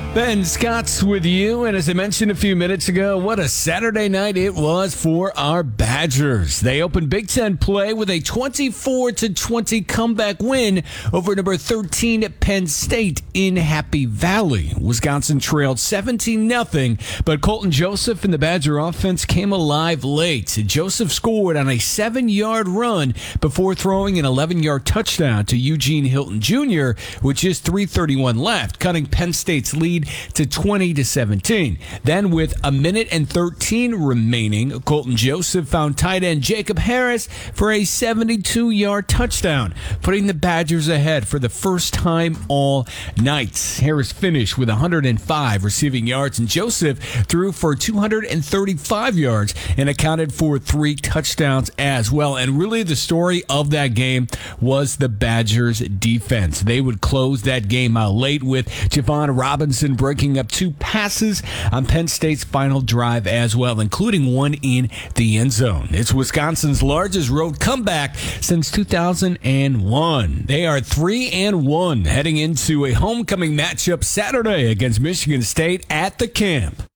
Ben Scott's with you, and as I mentioned a few minutes ago, what a Saturday night it was for our Badgers. They opened Big Ten play with a 24-20 comeback win over number 13 Penn State in Happy Valley. Wisconsin trailed 17-0, but Colton Joseph and the Badger offense came alive late. Joseph scored on a 7-yard run before throwing an 11-yard touchdown to Eugene Hilton Jr., with just 3:31 left, cutting Penn State's lead to 20-17. Then with a minute and 13 remaining, Colton Joseph found tight end Jacob Harris for a 72-yard touchdown, putting the Badgers ahead for the first time all night. Harris finished with 105 receiving yards, and Joseph threw for 235 yards and accounted for 3 touchdowns as well. And really the story of that game was the Badgers defense. They would close that game out late with Javon Robinson breaking up 2 passes on Penn State's final drive as well, including one in the end zone. It's Wisconsin's largest road comeback since 2001. They are 3-1 heading into a homecoming matchup Saturday against Michigan State at the camp.